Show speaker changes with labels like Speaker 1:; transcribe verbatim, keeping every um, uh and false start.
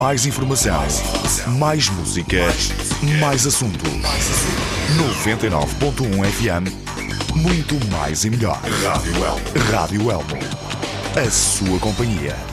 Speaker 1: Mais informação, mais música, mais assuntos. noventa e nove ponto um F M, muito mais e melhor. Rádio Elmo. Rádio Elmo. A sua companhia.